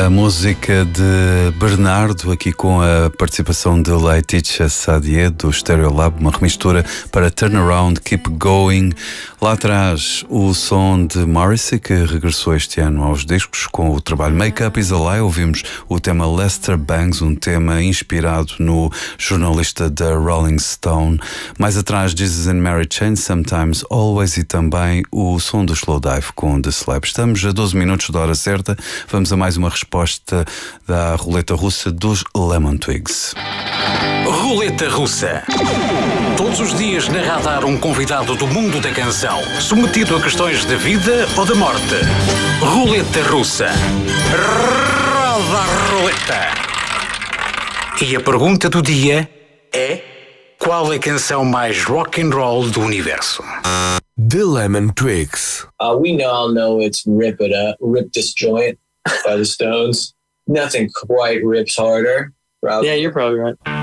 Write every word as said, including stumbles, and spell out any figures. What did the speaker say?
A música de Bernardo, aqui com a participação de Laetitia Sadier do Stereolab, uma remistura para Turnaround, Keep Going. Lá atrás, o som de Morrissey, que regressou este ano aos discos com o trabalho Make Up Is a Lie. Ouvimos o tema Lester Bangs, um tema inspirado no jornalista da Rolling Stone. Mais atrás, Jesus and Mary Chain, Sometimes Always, e também o som do Slowdive com The Slab. Estamos a doze minutos da hora certa. Vamos a mais uma resposta da roleta russa dos Lemon Twigs. Roleta russa. Todos os dias na Radar, um convidado do mundo da canção, submetido a questões de vida ou de morte. Roleta russa. Roda a roleta. E a pergunta do dia é: qual é a canção mais rock and roll do universo? The Lemon Twigs. Uh, we all know it's Rip It Up, Rip This Joint by the Stones. Nothing quite rips harder. Probably. Yeah, you're probably right.